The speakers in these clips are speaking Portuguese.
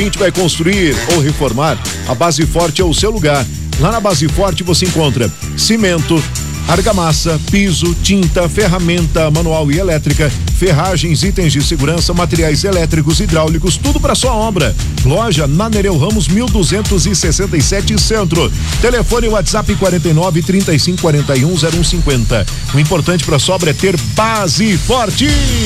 A gente vai construir ou reformar, a Base Forte é o seu lugar. Lá na Base Forte você encontra cimento, argamassa, piso, tinta, ferramenta manual e elétrica, ferragens, itens de segurança, materiais elétricos, hidráulicos, tudo para sua obra. Loja na Nereu Ramos 1267 Centro. Telefone WhatsApp 49 35 41 0150. O importante para sua obra é ter Base Forte.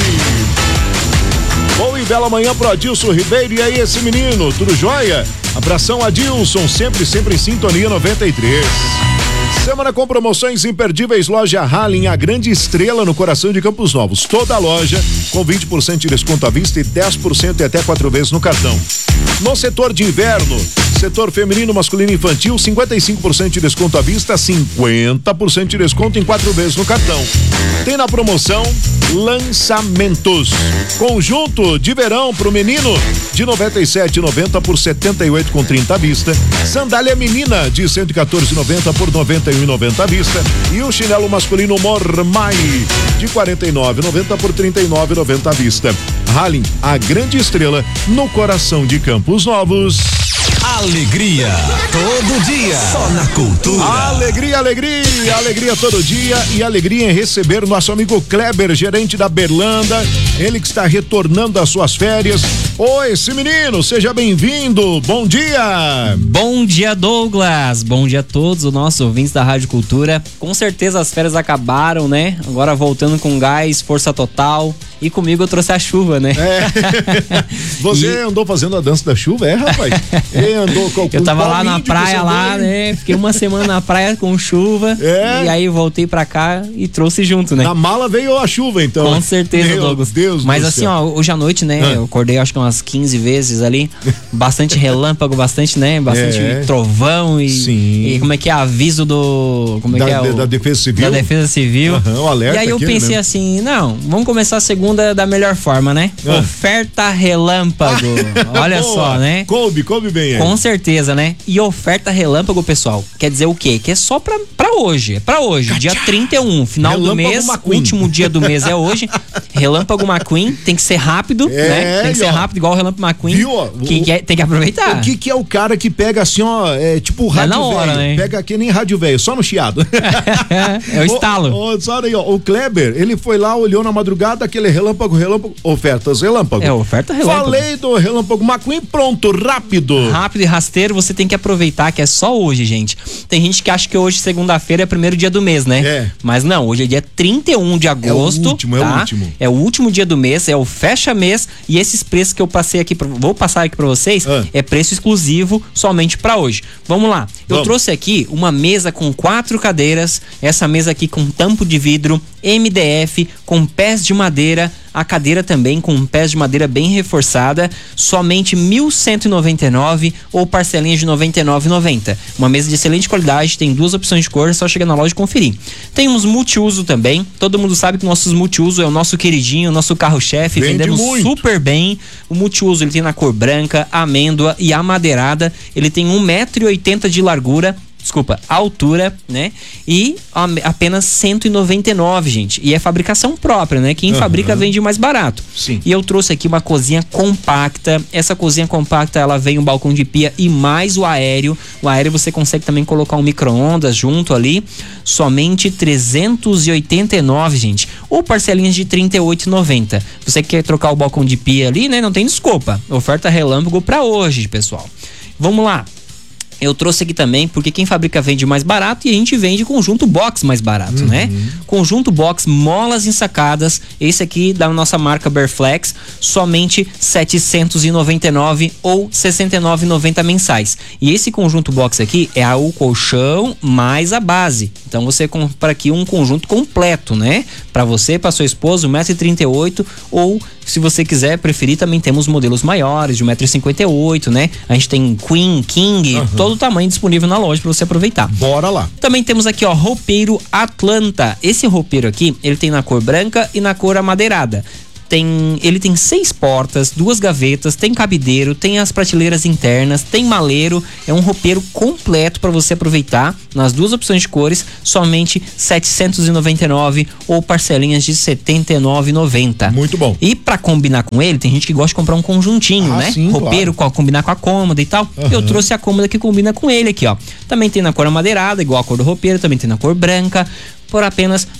Bom e bela manhã pro Adilson Ribeiro. E aí, esse menino, tudo jóia? Abração, Adilson, sempre em sintonia 93. Semana com promoções imperdíveis, loja Halling, a grande estrela no coração de Campos Novos. Toda a loja com 20% de desconto à vista e 10% e até 4 vezes no cartão. No setor de inverno, setor feminino, masculino e infantil, 55% de desconto à vista, 50% de desconto em 4 vezes no cartão. Tem na promoção lançamentos. Conjunto de verão pro menino de 97,90 por 78,30 à vista. Sandália menina de 114,90 por 91,90 à vista. E o chinelo masculino Mormai de 49,90 por 39,90 à vista. Halling, a grande estrela no coração de Campos Novos. Alegria todo dia, só na Cultura. Alegria todo dia e alegria em receber o nosso amigo Kleber, gerente da Berlanda, ele que está retornando às suas férias. Oi, esse menino, seja bem-vindo, bom dia. Bom dia, Douglas, bom dia a todos os nossos ouvintes da Rádio Cultura. Com certeza as férias acabaram, né? Agora voltando com gás, força total. E comigo eu trouxe a chuva, né? Você andou fazendo a dança da chuva, rapaz? Andou com eu tava lá na praia lá, né? Fiquei uma semana na praia com chuva. E aí voltei pra cá e trouxe junto, né? Na mala veio a chuva, então. Com certeza, Meu Douglas. Deus Mas do assim, céu. ó, hoje à noite, né? Eu acordei acho que umas 15 vezes ali. Bastante relâmpago, bastante, né? Bastante trovão e como é que é? Aviso do... Como é que é? Da Defesa Civil. Da Defesa Civil. O alerta. E aí eu pensei assim, não, vamos começar a segunda da melhor forma, né? Oferta relâmpago. Olha só, né? Coube bem aí. Com certeza, né? E oferta relâmpago, pessoal, quer dizer o quê? Que é só pra hoje. É pra hoje, dia 31, final relâmpago do mês, McQueen. Último dia do mês é hoje. Relâmpago McQueen, tem que ser rápido, né? Tem que ser rápido, igual o Relâmpago McQueen. Viu? Tem que aproveitar. O que é o cara que pega assim, ó, tipo rádio na hora, velho, né? Pega aqui nem rádio velho, só no chiado. É o estalo. Só aí, ó, o Kleber, ele foi lá, olhou na madrugada, aquele relâmpago, ofertas relâmpago. É, oferta relâmpago. Falei do Relâmpago McQueen, pronto, rápido. Rápido e rasteiro, você tem que aproveitar que é só hoje, gente. Tem gente que acha que hoje, segunda-feira, é o primeiro dia do mês, né? Mas não, hoje é dia 31 de agosto. É o último dia do mês, é o fecha-mês e esses preços que eu passei aqui, vou passar aqui pra vocês, é preço exclusivo somente pra hoje. Vamos lá. Eu trouxe aqui uma mesa com 4 cadeiras, essa mesa aqui com tampo de vidro, MDF, com pés de madeira, a cadeira também com pés de madeira bem reforçada, somente 1.199 ou parcelinhas de R$ 99,90. Uma mesa de excelente qualidade, tem 2 opções de cor, é só chegar na loja e conferir. Tem uns multiuso também, todo mundo sabe que nossos multiuso é o nosso queridinho, o nosso carro-chefe, vendemos super bem. O multiuso ele tem na cor branca, amêndoa e amadeirada, ele tem 1,80 m de largura, altura, né? E apenas 199, gente. E é fabricação própria, né? Quem fabrica vende mais barato. Sim. E eu trouxe aqui uma cozinha compacta. Essa cozinha compacta, ela vem um balcão de pia e mais o aéreo. O aéreo você consegue também colocar um micro-ondas junto ali. Somente 389, gente. Ou parcelinhas de 38,90. Você quer trocar o balcão de pia ali, né? Não tem desculpa. Oferta relâmpago pra hoje, pessoal. Vamos lá. Eu trouxe aqui também, porque quem fabrica vende mais barato e a gente vende conjunto box mais barato, né? Conjunto box, molas ensacadas, esse aqui da nossa marca Berflex, somente 799 ou 69,90 mensais. E esse conjunto box aqui é o colchão mais a base. Então você compra aqui um conjunto completo, né? Para você, para sua esposa, 1,38 m, ou se você quiser preferir, também temos modelos maiores, de 1,58 m, né? A gente tem Queen, King, todo o tamanho disponível na loja para você aproveitar. Bora lá. Também temos aqui, ó, roupeiro Atlanta. Esse roupeiro aqui, ele tem na cor branca e na cor amadeirada. Ele tem 6 portas, 2 gavetas, tem cabideiro, tem as prateleiras internas, tem maleiro. É um roupeiro completo para você aproveitar nas 2 opções de cores, somente R$ 799 ou parcelinhas de R$ 79,90. Muito bom. E para combinar com ele, tem gente que gosta de comprar um conjuntinho, né? Sim, roupeiro, claro. Combinar com a cômoda e tal. Eu trouxe a cômoda que combina com ele aqui, ó. Também tem na cor amadeirada, igual a cor do roupeiro, também tem na cor branca, por apenas R$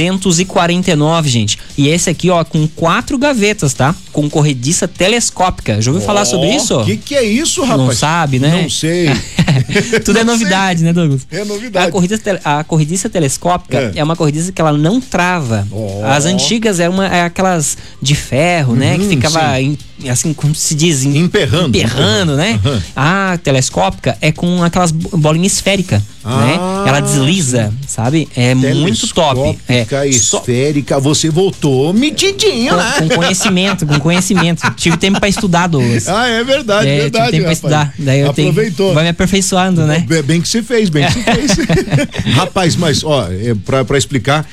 249, gente. E esse aqui, ó, com 4 gavetas, tá? Com corrediça telescópica. Já ouviu falar sobre isso? O que é isso, rapaz? Não sabe, né? Não sei. Tudo é novidade, né, Douglas? É novidade. A corrediça telescópica é uma corrediça que ela não trava. As antigas eram aquelas de ferro, né? Que ficava, assim, como se diz? Emperrando, né? A telescópica é com aquelas bolinhas esféricas, né? Ela desliza, sabe? É muito top. Esférica, você voltou metidinho, né? Com conhecimento. Tive tempo pra estudar, Douglas. É verdade, verdade. Tive tempo pra estudar. Daí eu aproveitou. Vai me aperfeiçoando, né? Bem que você fez, Rapaz, mas, ó, pra explicar,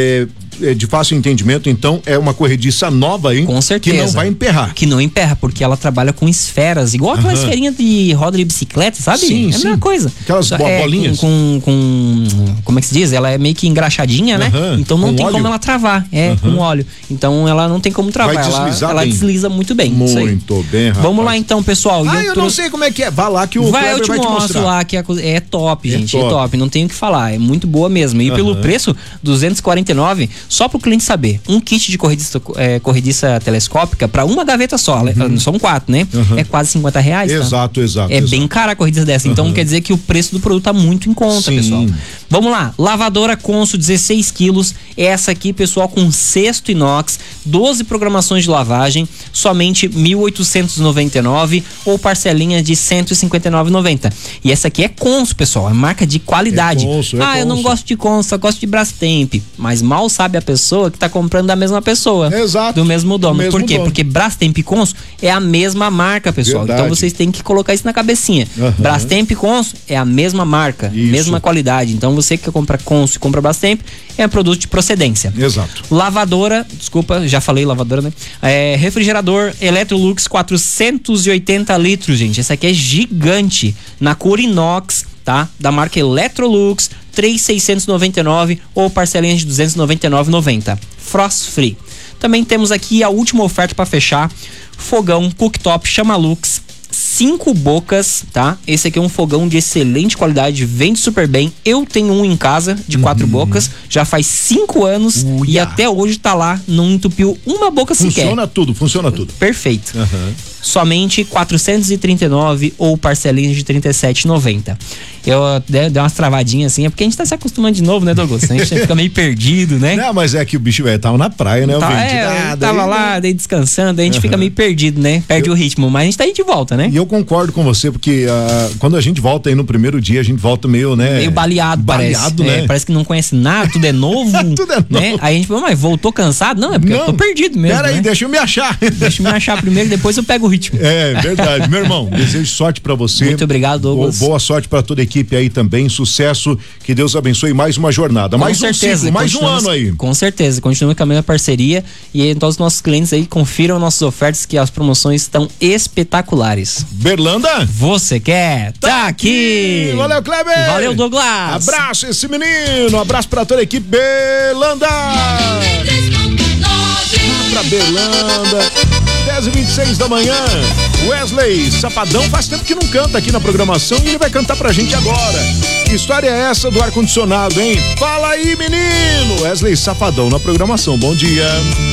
de fácil entendimento, então, é uma corrediça nova, hein? Com certeza. Que não vai emperrar. Que não emperra, porque ela trabalha com esferas, igual aquela esferinha de roda de bicicleta, sabe? Sim, é a mesma coisa. Aquelas bolinhas. Como é que se diz? Ela é meio que engraxadinha, né? Então não tem como ela travar. Com óleo. Então ela não tem como travar. Ela desliza muito bem. Muito bem, rapaz. Vamos lá então, pessoal. Eu não sei como é que é. Vá lá que o Kleber vai te mostrar. Lá que é top, gente. É top. Não tenho o que falar. É muito boa mesmo. E pelo preço, R$ 249, só pro cliente saber. Um kit de corrediça telescópica pra uma gaveta só. São 4, né? É quase R$ 50 reais. Tá? Exato. É bem cara a corrediça dessa. Então quer dizer que o preço do produto tá muito em conta, pessoal. Vamos lá. Lavadora Consul 16 quilos. Essa aqui, pessoal, com cesto inox, 12 programações de lavagem, somente R$ 1.899 ou parcelinha de R$ 159,90. E essa aqui é Consul, pessoal. É marca de qualidade. Eu não gosto de Consul, só gosto de Brastemp. Mas mal sabe a pessoa que tá comprando da mesma pessoa. Exato. Do mesmo dono. Por quê? Porque Brastemp e Consul é a mesma marca, pessoal. Verdade. Então vocês têm que colocar isso na cabecinha. Brastemp e Consul é a mesma marca, mesma qualidade. Então você que compra Consul e compra Brastemp, é um produto de procedência. Exato. Lavadora, desculpa, já falei lavadora, né? Refrigerador Electrolux 480 litros, gente. Essa aqui é gigante, na cor inox, tá? Da marca Electrolux, 3.699 ou parcelinhas de R$ 299,90. Frost Free. Também temos aqui a última oferta para fechar: fogão cooktop Chamalux 5 bocas, tá? Esse aqui é um fogão de excelente qualidade, vende super bem. Eu tenho um em casa de 4 bocas, já faz 5 anos e até hoje tá lá, não entupiu uma boca sequer. Funciona tudo. Perfeito. Somente R$ 439 ou parcelinhas de R$ 37,90. Eu dei umas travadinhas assim, é porque a gente tá se acostumando de novo, né, Douglas? A gente fica meio perdido, né? Não, mas é que o bicho tava na praia, né? Eu tava lá, daí descansando, daí a gente fica meio perdido, né? Perde o ritmo, mas a gente tá aí de volta, né? E eu concordo com você, porque quando a gente volta aí no primeiro dia, a gente volta meio, né? Meio baleado, né? Parece que não conhece nada, tudo é novo. Tudo é novo. Né? Aí a gente fala, mas voltou cansado? Não, é porque eu tô perdido mesmo. Pera aí, deixa eu me achar. Deixa eu me achar primeiro, depois eu pego o ritmo. É verdade. Meu irmão, desejo sorte pra você. Muito obrigado, Douglas. Boa sorte pra toda a equipe aí também. Sucesso, que Deus abençoe mais uma jornada, mais um ciclo, mais um ano aí. Com certeza, continua com a mesma parceria e todos os nossos clientes aí confiram nossas ofertas, que as promoções estão espetaculares. Berlanda? Você quer? Tá aqui! Valeu, Kleber! Valeu, Douglas! Abraço esse menino, abraço pra toda a equipe Berlanda! Pra Berlanda, 10h26 da manhã. Wesley Safadão faz tempo que não canta aqui na programação e ele vai cantar pra gente agora. Que história é essa do ar-condicionado, hein? Fala aí, menino! Wesley Safadão na programação. Bom dia.